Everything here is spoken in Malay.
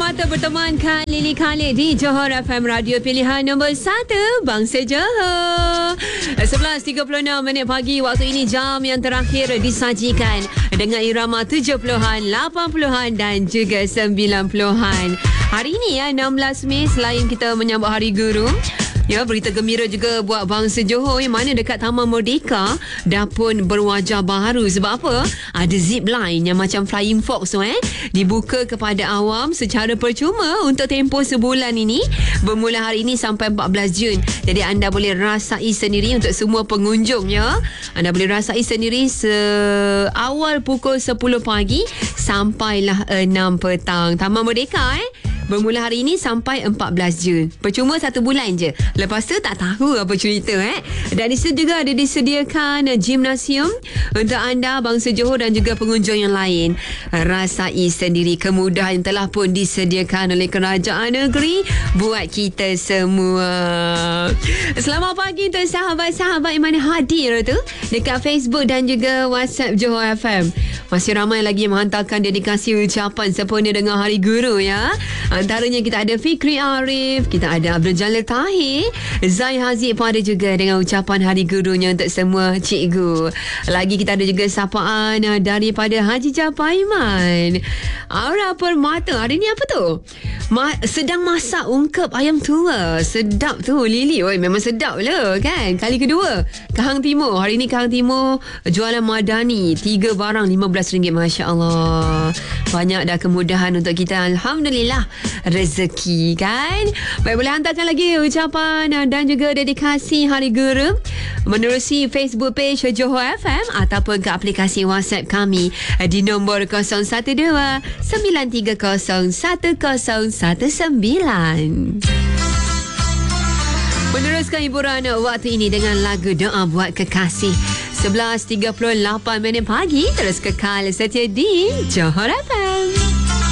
Mata bertemankan Lily Khalid di Johor FM Radio Pilihan nombor 1 Bangsa Johor. 11.36 pagi. Waktu ini jam yang terakhir disajikan dengan irama 70-an, 80-an dan juga 90-an. Hari ini 16 Mei, selain kita menyambut Hari Guru, ya, berita gembira juga buat bangsa Johor yang mana dekat Taman Merdeka dah pun berwajah baru. Sebab apa? Ada zip line yang macam Flying Fox tu dibuka kepada awam secara percuma untuk tempoh sebulan ini, bermula hari ini sampai 14 Jun. Jadi anda boleh rasai sendiri untuk semua pengunjung, ya. Anda boleh rasai sendiri awal pukul 10 pagi sampailah 6 petang. Taman Merdeka bermula hari ini sampai 14 Jun. Percuma 1 bulan je. Lepas tu tak tahu apa cerita. Dan di situ juga ada disediakan gimnasium untuk anda, bangsa Johor dan juga pengunjung yang lain. Rasai sendiri kemudahan yang telah pun disediakan oleh kerajaan negeri buat kita semua. Selamat pagi untuk sahabat-sahabat yang mana hadir tu dekat Facebook dan juga WhatsApp Johor FM. Masih ramai lagi yang menghantarkan dedikasi ucapan sempurna dengan Hari Guru, ya. Antaranya kita ada Fikri Arif, kita ada Abdul Jalil Tahir, Zai Haziq pun ada juga dengan ucapan Hari Gurunya untuk semua cikgu. Lagi kita ada juga sapaan daripada Haji Japaiman. Aura Permata, hari ni apa tu? Sedang masak ungkep ayam tua. Sedap tu Lily. Oi, memang sedap lah kan. Kali kedua Kahang Timur. Hari ni Kahang Timur jualan madani 3 barang RM15. Masya Allah. Banyak dah kemudahan untuk kita. Alhamdulillah. Rezeki kan. Baik, boleh hantarkan lagi ucapan dan juga dedikasi Hari Guru menerusi Facebook page Johor FM ataupun ke aplikasi WhatsApp kami di nombor 012-930-1019. Meneruskan hiburan waktu ini dengan lagu Doa Buat Kekasih. 11.38 pagi. Terus kekal setia di Johor FM.